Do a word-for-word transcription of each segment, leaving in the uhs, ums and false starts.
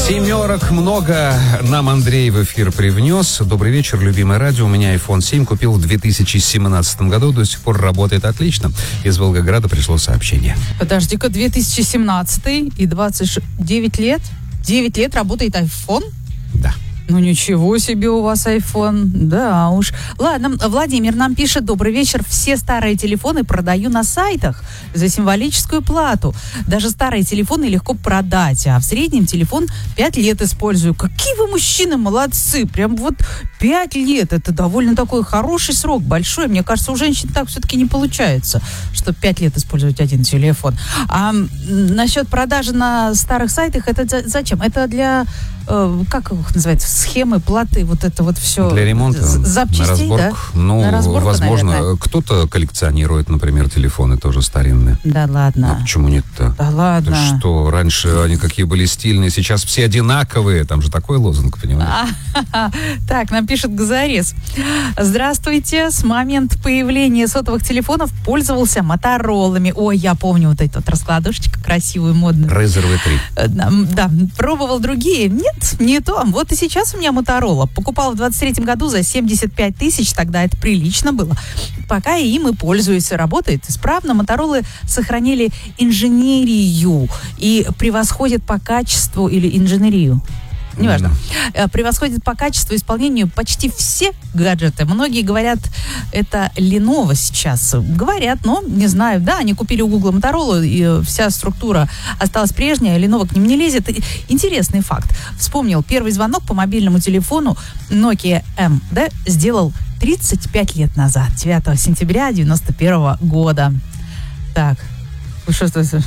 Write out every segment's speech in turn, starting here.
Семерок много нам Андрей в эфир привнес. Добрый вечер, любимое радио. У меня айфон семь купил в две тысячи семнадцатом году. До сих пор работает отлично. Из Волгограда пришло сообщение. Подожди-ка, две тысячи семнадцатый и двадцать девять лет? девять лет работает айфон? Да. Ну, ничего себе у вас айфон. Да уж. Ладно, Владимир нам пишет: добрый вечер. Все старые телефоны продаю на сайтах за символическую плату. Даже старые телефоны легко продать, а в среднем телефон пять лет использую. Какие вы мужчины молодцы. Прям вот пять лет. Это довольно такой хороший срок, большой. Мне кажется, у женщин так все-таки не получается, что пять лет использовать один телефон. А насчет продажи на старых сайтах, это зачем? Это для... как их называется, схемы, платы, вот это вот все. Для ремонта, запчастей, на разборку. Да? Ну, на разборку, возможно, наверное. Кто-то коллекционирует, например, телефоны тоже старинные. Да ладно. Ну, почему нет-то? Да ладно. Да что, раньше они какие были стильные, сейчас все одинаковые. Там же такой лозунг, понимаешь? Так, нам пишет Газарес. Здравствуйте. С момента появления сотовых телефонов пользовался Моторолами. Ой, я помню вот эту вот раскладушечку красивую, модную. Razer ви три. Да, пробовал другие. Нет, не то. Вот и сейчас у меня Моторола. Покупала в двадцать третьем году за семьдесят пять тысяч. Тогда это прилично было. Пока и им и пользуюсь. Работает исправно. Моторолы сохранили инженерию и превосходят по качеству или инженерию. Неважно. Mm-hmm. Превосходит по качеству и исполнению почти все гаджеты. Многие говорят, это Lenovo сейчас. Говорят, но не знаю. Да, они купили у Google Motorola, и вся структура осталась прежняя. Lenovo к ним не лезет. Интересный факт. Вспомнил, первый звонок по мобильному телефону Nokia эм, да, сделал тридцать пять лет назад, девятого сентября девяносто первого года. Так. Что это?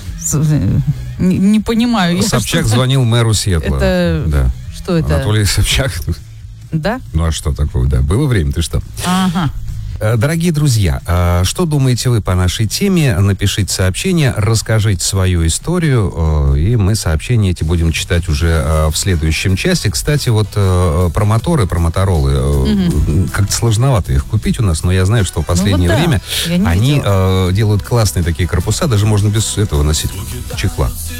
Не, не понимаю. Собчак звонил мэру Сиэтла. Это... Да. Что это? Анатолий Собчак. Да? Ну а что такого? Да, было время, ты что? Ага. Дорогие друзья, что думаете вы по нашей теме? Напишите сообщение, расскажите свою историю, и мы сообщения эти будем читать уже в следующем часе. Кстати, вот про моторы, про моторолы, угу. как-то сложновато их купить у нас, но я знаю, что в последнее ну, вот время да. они видела. делают классные такие корпуса, даже можно без этого носить чехла.